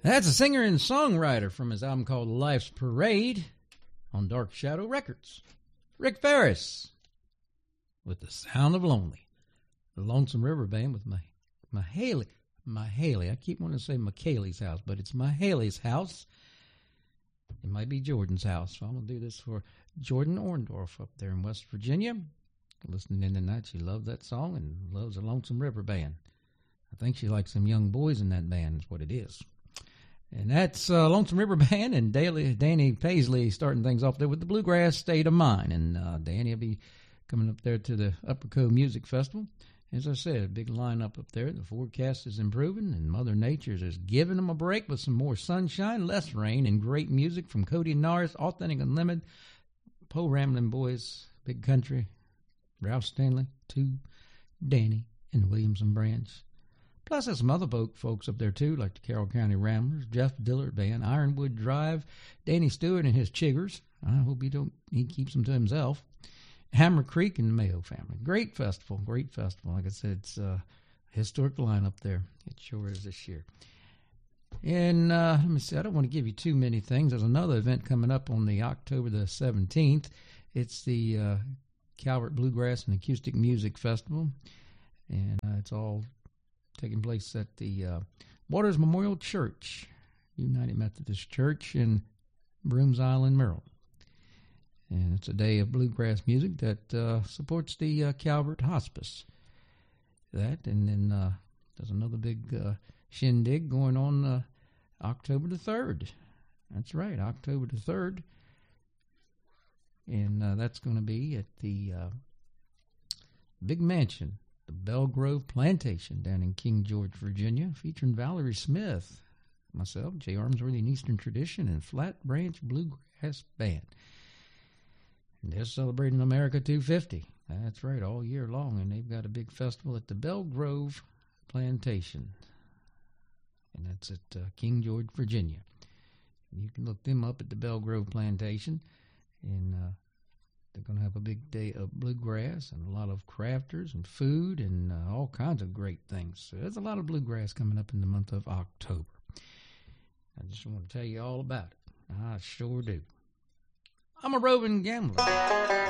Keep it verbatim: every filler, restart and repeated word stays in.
That's a singer and songwriter from his album called Life's Parade on Dark Shadow Records. Rick Ferris with The Sound of Lonely. The Lonesome River Band with my, my Haley. My Haley. I keep wanting to say McKaylee's house, but it's my Haley's house. It might be Jordan's house. So I'm going to do this for Jordan Orndorff up there in West Virginia. Listening in tonight, she loved that song and loves the Lonesome River Band. I think she likes some young boys in that band is what it is. And that's uh, Lonesome River Band and Daly, Danny Paisley starting things off there with the Bluegrass State of Mind. And uh, Danny will be coming up there to the Upper Cove Music Festival. As I said, a big lineup up there. The forecast is improving, and Mother Nature is just giving them a break with some more sunshine, less rain, and great music from Cody Norris, Authentic Unlimited, Poe Ramblin' Boys, Big Country, Ralph Stanley, two, Danny, and Williamson Branch. Plus, there's some other folk, folks up there, too, like the Carroll County Ramblers, Jeff Dillard Band, Ironwood Drive, Danny Stewart and his Chiggers. I hope he don't he keeps them to himself. Hammer Creek and the Mayo family. Great festival, great festival. Like I said, it's a historic lineup there. It sure is this year. And uh, let me see, I don't want to give you too many things. There's another event coming up on the October the seventeenth. It's the uh, Calvert Bluegrass and Acoustic Music Festival. And uh, it's all taking place at the uh, Waters Memorial Church, United Methodist Church in Brooms Island, Maryland. And it's a day of bluegrass music that uh, supports the uh, Calvert Hospice. That, and then uh, there's another big uh, shindig going on uh, October the third. That's right, October the third. And uh, that's going to be at the uh, big mansion, the Belgrove Plantation down in King George, Virginia, featuring Valerie Smith, myself, Jay Armsworthy and Eastern Tradition, and Flat Branch Bluegrass Band. And they're celebrating America two fifty. That's right, all year long. And they've got a big festival at the Belgrove Plantation. And that's at uh, King George, Virginia. And you can look them up at the Belgrove Plantation. And uh, they're going to have a big day of bluegrass and a lot of crafters and food and uh, all kinds of great things. So there's a lot of bluegrass coming up in the month of October. I just want to tell you all about it. I sure do. I'm a roving gambler.